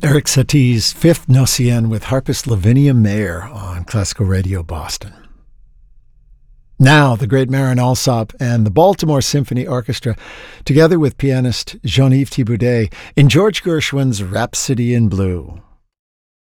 Eric Satie's Fifth Nocien with harpist Lavinia Mayer on Classical Radio Boston. Now, the great Marin Alsop and the Baltimore Symphony Orchestra, together with pianist Jean-Yves Thibaudet, in George Gershwin's Rhapsody in Blue.